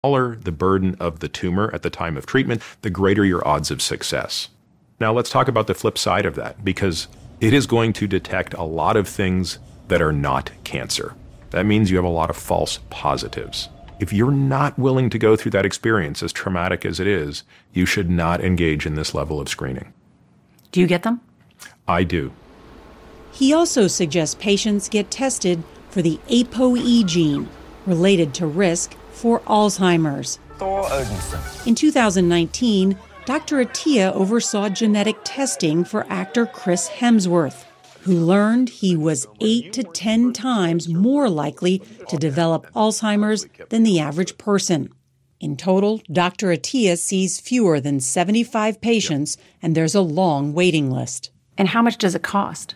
smaller the burden of the tumor at the time of treatment, the greater your odds of success. Now let's talk about the flip side of that, because it is going to detect a lot of things that are not cancer. That means you have a lot of false positives. If you're not willing to go through that experience, as traumatic as it is, you should not engage in this level of screening. Do you get them? I do. He also suggests patients get tested for the ApoE gene, related to risk for Alzheimer's. In 2019, Dr. Attia oversaw genetic testing for actor Chris Hemsworth, who learned he was 8 to 10 times more likely to develop Alzheimer's than the average person. In total, Dr. Attia sees fewer than 75 patients, and there's a long waiting list. And how much does it cost?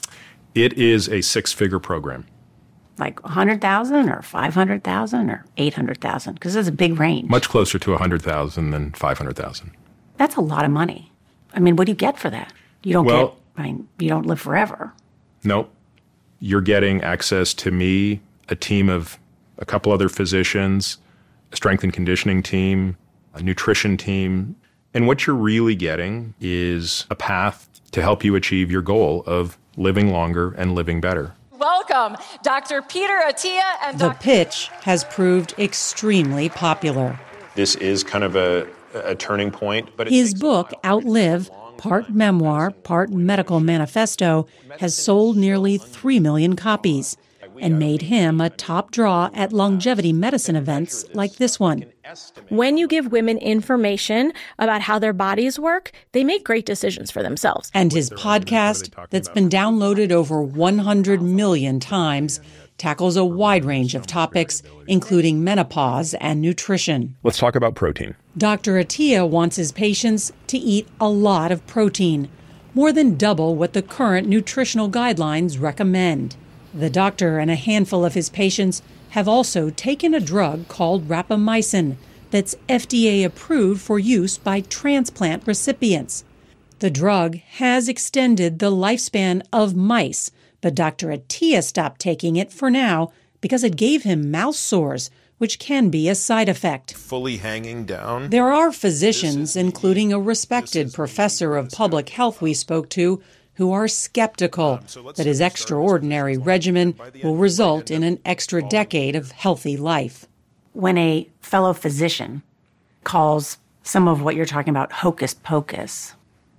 It is a six-figure program. Like $100,000 or $500,000 or $800,000? Because there's a big range. Much closer to $100,000 than $500,000. That's a lot of money. I mean, what do you get for that? You don't you don't live forever. Nope. You're getting access to me, a team of a couple other physicians, a strength and conditioning team, a nutrition team. And what you're really getting is a path to help you achieve your goal of living longer and living better. Welcome, Dr. Peter Attia and The pitch has proved extremely popular. This is kind of a turning point. But his book, Outlive, part memoir, part medical manifesto, has sold nearly 3 million copies and made him a top draw at longevity medicine events like this one. When you give women information about how their bodies work, they make great decisions for themselves. And his podcast, that's been downloaded over 100 million times, tackles a wide range of topics, including menopause and nutrition. Let's talk about protein. Dr. Attia wants his patients to eat a lot of protein, more than double what the current nutritional guidelines recommend. The doctor and a handful of his patients have also taken a drug called rapamycin that's FDA approved for use by transplant recipients. The drug has extended the lifespan of mice, but Dr. Attia stopped taking it for now because it gave him mouth sores, which can be a side effect. Fully hanging down. There are physicians, including a respected professor of public health we spoke to, who are skeptical that his extraordinary regimen will result in an extra decade of healthy life. When a fellow physician calls some of what you're talking about hocus pocus,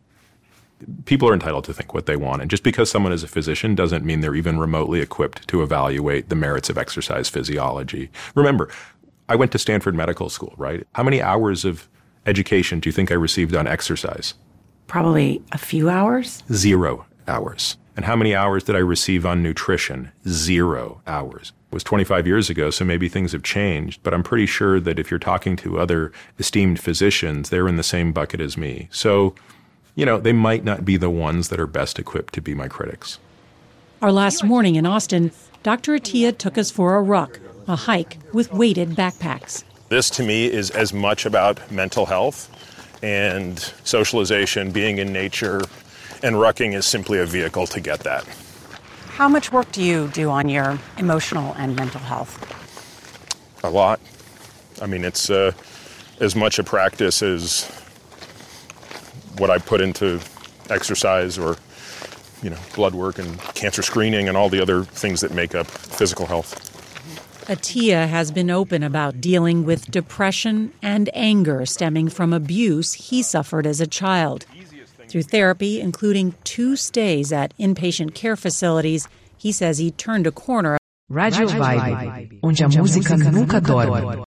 people are entitled to think what they want. And just because someone is a physician doesn't mean they're even remotely equipped to evaluate the merits of exercise physiology. Remember, I went to Stanford Medical School, right? How many hours of education do you think I received on exercise? Probably a few hours. 0 hours. And how many hours did I receive on nutrition? 0 hours. It was 25 years ago, so maybe things have changed, but I'm pretty sure that if you're talking to other esteemed physicians, they're in the same bucket as me. So, they might not be the ones that are best equipped to be my critics. Our last morning in Austin, Dr. Attia took us for a ruck, a hike with weighted backpacks. This, to me, is as much about mental health and socialization, being in nature, and rucking is simply a vehicle to get that. How much work do you do on your emotional and mental health? A lot. I mean, it's as much a practice as what I put into exercise or, blood work and cancer screening and all the other things that make up physical health. Attia has been open about dealing with depression and anger stemming from abuse he suffered as a child. Through therapy, including 2 stays at inpatient care facilities, he says he turned a corner. Radio Vibe, onde a música nunca dorme.